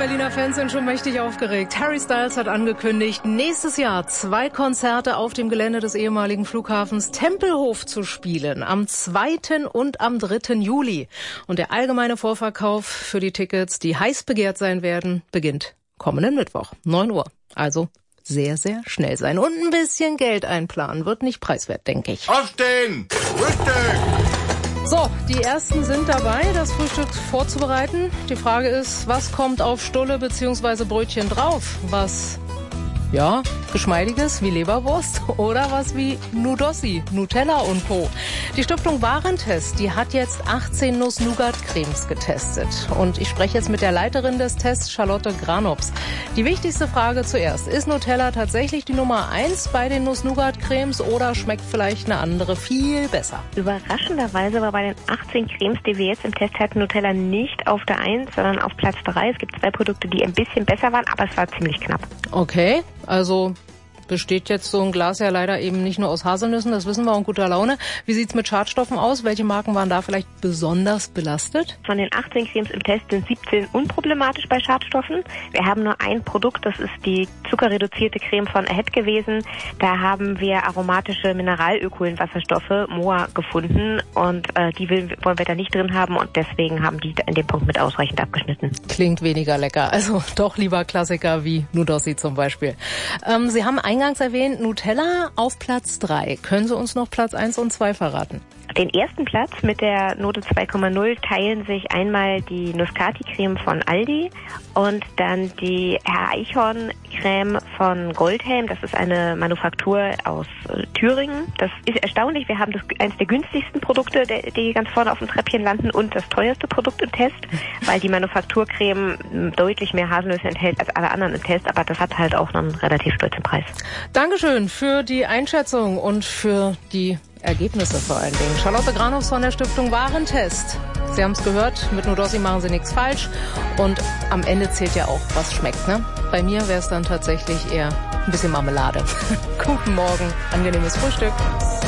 Berliner Fans sind schon mächtig aufgeregt. Harry Styles hat angekündigt, nächstes Jahr 2 Konzerte auf dem Gelände des ehemaligen Flughafens Tempelhof zu spielen. Am 2. und am 3. Juli. Und der allgemeine Vorverkauf für die Tickets, die heiß begehrt sein werden, beginnt kommenden Mittwoch, 9 Uhr. Also sehr, sehr schnell sein. Und ein bisschen Geld einplanen. Wird nicht preiswert, denke ich. Aufstehen! Frühstück! So, die Ersten sind dabei, das Frühstück vorzubereiten. Die Frage ist, was kommt auf Stulle bzw. Brötchen drauf? Was, ja, Geschmeidiges wie Leberwurst oder was wie Nudossi, Nutella und Co. Die Stiftung Warentest, die hat jetzt 18 Nuss-Nougat-Cremes getestet. Und ich spreche jetzt mit der Leiterin des Tests, Charlotte Granops. Die wichtigste Frage zuerst, ist Nutella tatsächlich die Nummer 1 bei den Nuss-Nougat-Cremes oder schmeckt vielleicht eine andere viel besser? Überraschenderweise war bei den 18 Cremes, die wir jetzt im Test hatten, Nutella nicht auf der 1, sondern auf Platz 3. Es gibt 2 Produkte, die ein bisschen besser waren, aber es war ziemlich knapp. Okay, also besteht jetzt so ein Glas ja leider eben nicht nur aus Haselnüssen, das wissen wir, und guter Laune. Wie sieht's mit Schadstoffen aus? Welche Marken waren da vielleicht besonders belastet? Von den 18 Cremes im Test sind 17 unproblematisch bei Schadstoffen. Wir haben nur ein Produkt, das ist die zuckerreduzierte Creme von Ahead gewesen. Da haben wir aromatische Mineralölkohlenwasserstoffe, MOA, gefunden und die wollen wir da nicht drin haben und deswegen haben die in dem Punkt mit ausreichend abgeschnitten. Klingt weniger lecker, also doch lieber Klassiker wie Nudossi zum Beispiel. Sie haben eingangs erwähnt, Nutella auf Platz 3. Können Sie uns noch Platz 1 und 2 verraten? Den ersten Platz mit der Note 2,0 teilen sich einmal die Nuskati-Creme von Aldi und dann die Herr Eichhorn-Creme von Goldhelm. Das ist eine Manufaktur aus Thüringen. Das ist erstaunlich. Wir haben eines der günstigsten Produkte, die ganz vorne auf dem Treppchen landen, und das teuerste Produkt im Test, weil die Manufakturcreme deutlich mehr Haselnüsse enthält als alle anderen im Test, aber das hat halt auch einen relativ stolzen Preis. Dankeschön für die Einschätzung und für die Ergebnisse vor allen Dingen. Charlotte Granops von der Stiftung Warentest. Sie haben es gehört, mit Nudossi machen Sie nichts falsch und am Ende zählt ja auch, was schmeckt, ne? Bei mir wäre es dann tatsächlich eher ein bisschen Marmelade. Guten Morgen, angenehmes Frühstück.